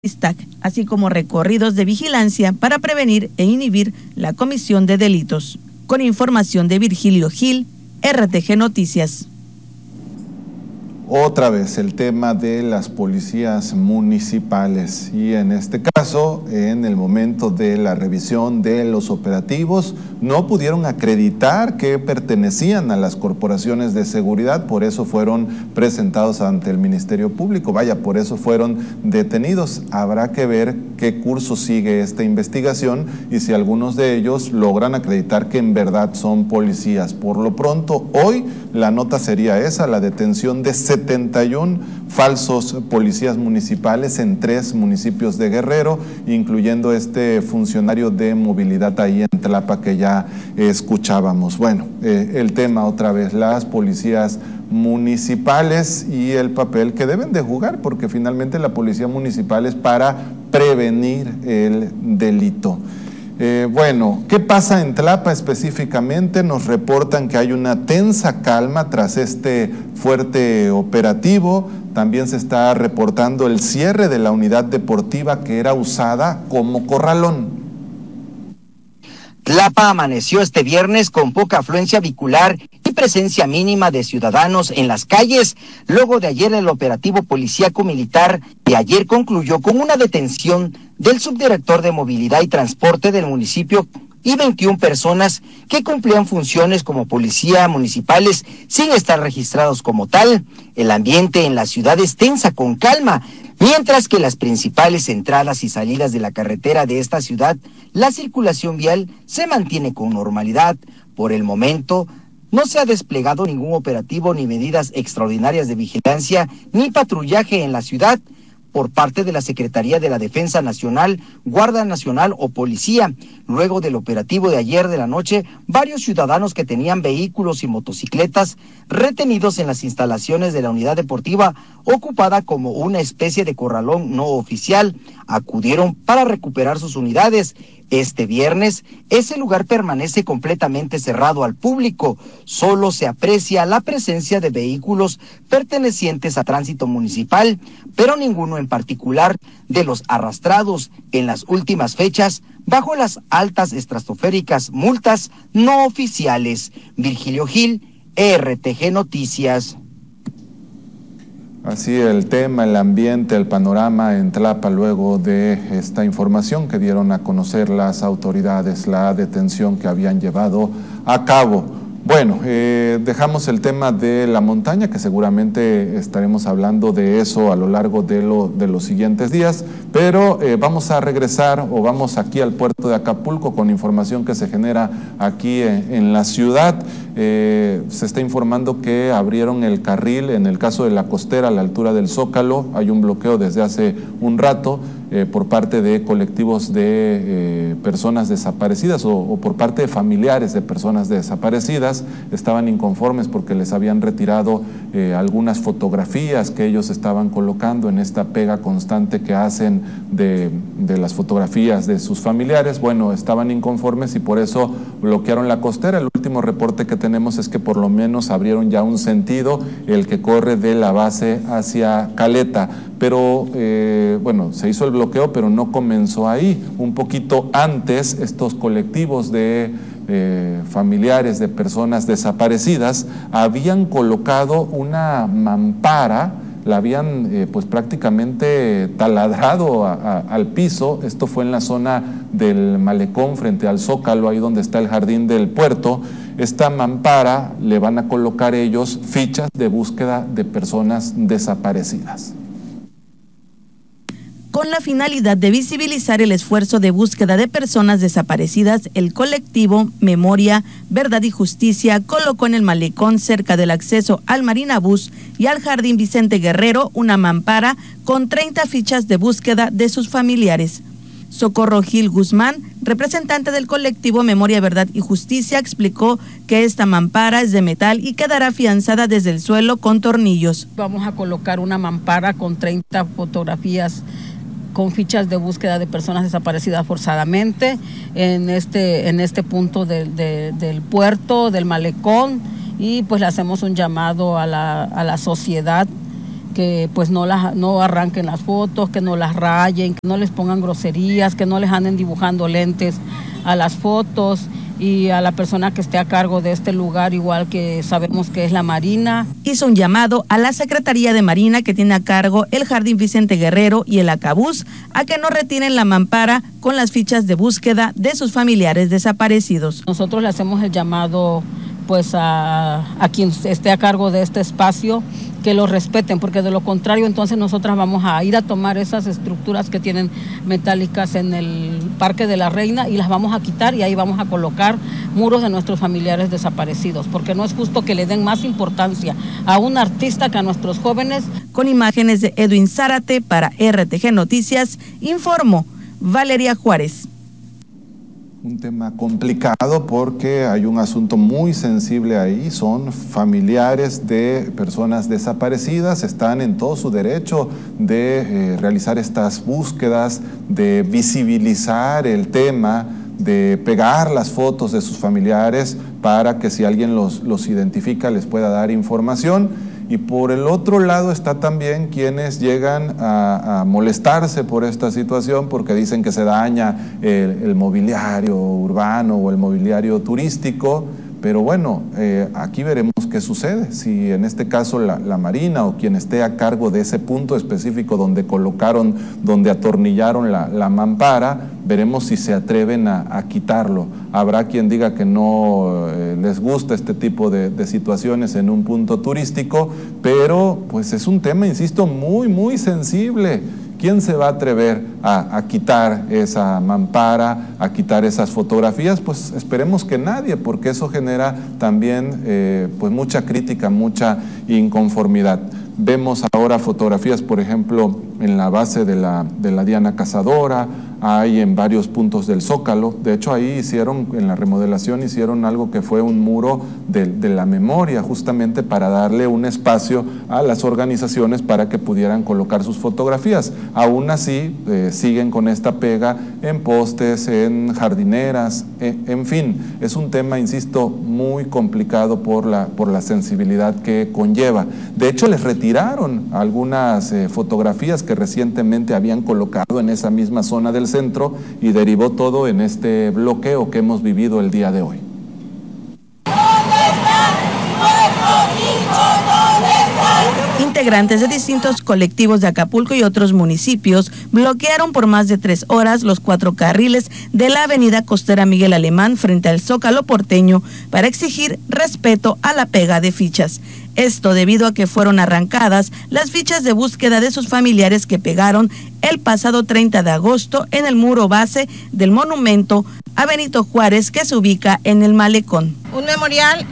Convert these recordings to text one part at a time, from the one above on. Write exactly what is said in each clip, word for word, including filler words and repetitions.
así como recorridos de vigilancia para prevenir e inhibir la comisión de delitos. Con información de Virgilio Gil, R T G Noticias. Otra vez el tema de las policías municipales y en este caso, en el momento de la revisión de los operativos, no pudieron acreditar que pertenecían a las corporaciones de seguridad, por eso fueron presentados ante el Ministerio Público, vaya, por eso fueron detenidos. Habrá que ver qué curso sigue esta investigación y si algunos de ellos logran acreditar que en verdad son policías. Por lo pronto, hoy la nota sería esa, la detención de setenta y uno falsos policías municipales en tres municipios de Guerrero, incluyendo este funcionario de movilidad ahí en Tlapa que ya eh, escuchábamos. Bueno, eh, el tema otra vez, las policías municipales y el papel que deben de jugar, porque finalmente la policía municipal es para prevenir el delito. Eh, bueno, ¿qué pasa en Tlapa específicamente? Nos reportan que hay una tensa calma tras este fuerte operativo. También se está reportando el cierre de la unidad deportiva que era usada como corralón. Tlapa amaneció este viernes con poca afluencia vehicular y presencia mínima de ciudadanos en las calles, luego de ayer el operativo policíaco militar de ayer concluyó con una detención del subdirector de movilidad y transporte del municipio y veintiuna personas que cumplían funciones como policía municipales sin estar registrados como tal. El ambiente en la ciudad es tensa con calma, mientras que las principales entradas y salidas de la carretera de esta ciudad, la circulación vial se mantiene con normalidad. Por el momento, no se ha desplegado ningún operativo ni medidas extraordinarias de vigilancia ni patrullaje en la ciudad por parte de la Secretaría de la Defensa Nacional, Guardia Nacional o Policía. Luego del operativo de ayer de la noche, varios ciudadanos que tenían vehículos y motocicletas retenidos en las instalaciones de la unidad deportiva, ocupada como una especie de corralón no oficial, acudieron para recuperar sus unidades. Este viernes, ese lugar permanece completamente cerrado al público. Solo se aprecia la presencia de vehículos pertenecientes a tránsito municipal, pero ninguno en particular de los arrastrados en las últimas fechas bajo las altas estratosféricas multas no oficiales. Virgilio Gil, R T G Noticias. Así el tema, el ambiente, el panorama en Tlapa luego de esta información que dieron a conocer las autoridades, la detención que habían llevado a cabo. Bueno, eh, dejamos el tema de la montaña, que seguramente estaremos hablando de eso a lo largo de, lo, de los siguientes días, pero eh, vamos a regresar o vamos aquí al puerto de Acapulco con información que se genera aquí en, en la ciudad. Eh, se está informando que abrieron el carril, en el caso de la costera, a la altura del Zócalo, hay un bloqueo desde hace un rato, Eh, por parte de colectivos de eh, personas desaparecidas o, o por parte de familiares de personas desaparecidas. Estaban inconformes porque les habían retirado eh, algunas fotografías que ellos estaban colocando en esta pega constante que hacen de, de las fotografías de sus familiares. Bueno, estaban inconformes y por eso bloquearon la costera. El último reporte que tenemos es que por lo menos abrieron ya un sentido, el que corre de la base hacia Caleta, pero eh, bueno, se hizo el bloqueo, pero no comenzó ahí. Un poquito antes, estos colectivos de eh, familiares de personas desaparecidas habían colocado una mampara, la habían eh, pues prácticamente taladrado a, a, al piso. Esto fue en la zona del malecón frente al Zócalo, ahí donde está el jardín del puerto. Esta mampara le van a colocar ellos fichas de búsqueda de personas desaparecidas. Con la finalidad de visibilizar el esfuerzo de búsqueda de personas desaparecidas, el colectivo Memoria, Verdad y Justicia colocó en el malecón cerca del acceso al Marinabús y al Jardín Vicente Guerrero una mampara con treinta fichas de búsqueda de sus familiares. Socorro Gil Guzmán, representante del colectivo Memoria, Verdad y Justicia, explicó que esta mampara es de metal y quedará afianzada desde el suelo con tornillos. Vamos a colocar una mampara con treinta fotografías con fichas de búsqueda de personas desaparecidas forzadamente en este, en este punto de, de, del puerto, del malecón, y pues le hacemos un llamado a la, a la sociedad que pues no, las, no arranquen las fotos, que no las rayen, que no les pongan groserías, que no les anden dibujando lentes a las fotos, y a la persona que esté a cargo de este lugar, igual que sabemos que es la Marina. Hizo un llamado a la Secretaría de Marina, que tiene a cargo el Jardín Vicente Guerrero y el Acabús, a que no retiren la mampara con las fichas de búsqueda de sus familiares desaparecidos. Nosotros le hacemos el llamado pues a, a quien esté a cargo de este espacio, que lo respeten, porque de lo contrario entonces nosotras vamos a ir a tomar esas estructuras que tienen metálicas en el Parque de la Reina y las vamos a quitar, y ahí vamos a colocar muros de nuestros familiares desaparecidos, porque no es justo que le den más importancia a un artista que a nuestros jóvenes. Con imágenes de Edwin Zárate para R T G Noticias, informó Valeria Juárez. Un tema complicado porque hay un asunto muy sensible ahí, son familiares de personas desaparecidas, están en todo su derecho de eh, realizar estas búsquedas, de visibilizar el tema, de pegar las fotos de sus familiares para que si alguien los, los identifica les pueda dar información. Y por el otro lado está también quienes llegan a, a molestarse por esta situación porque dicen que se daña el, el mobiliario urbano o el mobiliario turístico, pero bueno, eh, aquí veremos qué sucede, si en este caso la, la Marina o quien esté a cargo de ese punto específico donde colocaron, donde atornillaron la, la mampara, veremos si se atreven a, a quitarlo. Habrá quien diga que no eh, les gusta este tipo de, de situaciones en un punto turístico, pero pues es un tema, insisto, muy, muy sensible. ¿Quién se va a atrever a, a quitar esa mampara, a quitar esas fotografías? Pues esperemos que nadie, porque eso genera también eh, pues mucha crítica, mucha inconformidad. Vemos ahora fotografías, por ejemplo, en la base de la, de la Diana Cazadora, hay en varios puntos del Zócalo. De hecho, ahí hicieron, en la remodelación, hicieron algo que fue un muro de, de la memoria, justamente para darle un espacio a las organizaciones para que pudieran colocar sus fotografías. Aún así, eh, siguen con esta pega en postes, en jardineras, en, en fin, es un tema, insisto, muy complicado por la, por la sensibilidad que conlleva. De hecho, les retiraron algunas eh, fotografías que recientemente habían colocado en esa misma zona del centro y derivó todo en este bloqueo que hemos vivido el día de hoy. Integrantes de distintos colectivos de Acapulco y otros municipios bloquearon por más de tres horas los cuatro carriles de la avenida costera Miguel Alemán frente al Zócalo porteño para exigir respeto a la pega de fichas. Esto debido a que fueron arrancadas las fichas de búsqueda de sus familiares que pegaron el pasado treinta de agosto en el muro base del monumento a Benito Juárez que se ubica en el Malecón. Un memorial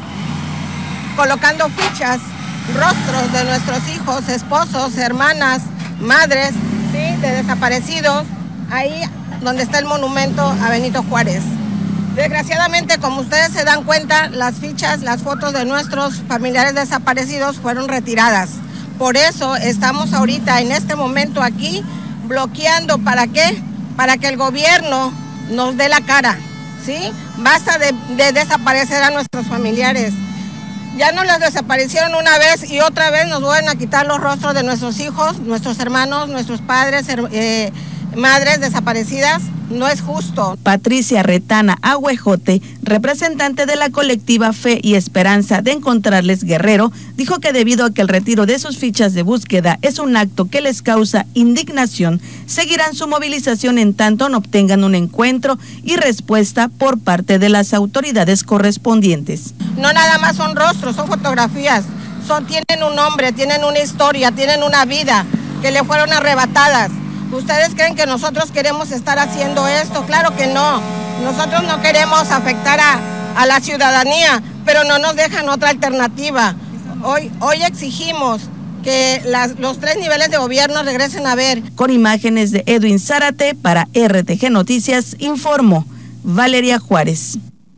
colocando fichas, rostros de nuestros hijos, esposos, hermanas, madres, ¿sí?, de desaparecidos, ahí donde está el monumento a Benito Juárez. Desgraciadamente, como ustedes se dan cuenta, las fichas, las fotos de nuestros familiares desaparecidos fueron retiradas. Por eso estamos ahorita, en este momento aquí, bloqueando. ¿Para qué? Para que el gobierno nos dé la cara, ¿sí? Basta de, de desaparecer a nuestros familiares. Ya nos los desaparecieron una vez y otra vez nos vuelven a quitar los rostros de nuestros hijos, nuestros hermanos, nuestros padres, eh, madres desaparecidas. No es justo. Patricia Retana Agüejote, representante de la colectiva Fe y Esperanza de Encontrarles Guerrero, dijo que debido a que el retiro de sus fichas de búsqueda es un acto que les causa indignación, seguirán su movilización en tanto no obtengan un encuentro y respuesta por parte de las autoridades correspondientes. No nada más son rostros, son fotografías, son, tienen un nombre, tienen una historia, tienen una vida que le fueron arrebatadas. ¿Ustedes creen que nosotros queremos estar haciendo esto? Claro que no. Nosotros no queremos afectar a, a la ciudadanía, pero no nos dejan otra alternativa. Hoy, hoy exigimos que las, los tres niveles de gobierno regresen a ver. Con imágenes de Edwin Zárate para R T G Noticias, informó Valeria Juárez.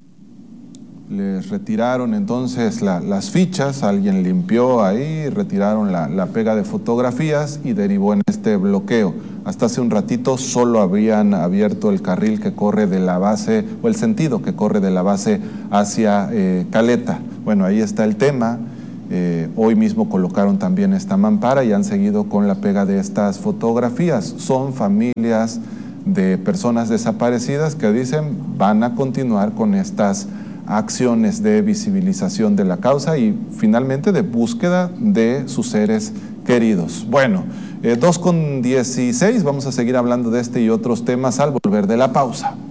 Les retiraron entonces la, las fichas, alguien limpió ahí, retiraron la, la pega de fotografías y derivó en este bloqueo. Hasta hace un ratito solo habían abierto el carril que corre de la base, o el sentido que corre de la base hacia eh, Caleta. Bueno, ahí está el tema. Eh, hoy mismo colocaron también esta mampara y han seguido con la pega de estas fotografías. Son familias de personas desaparecidas que dicen van a continuar con estas acciones de visibilización de la causa y finalmente de búsqueda de sus seres queridos. Bueno, eh, dos con dieciséis, vamos a seguir hablando de este y otros temas al volver de la pausa.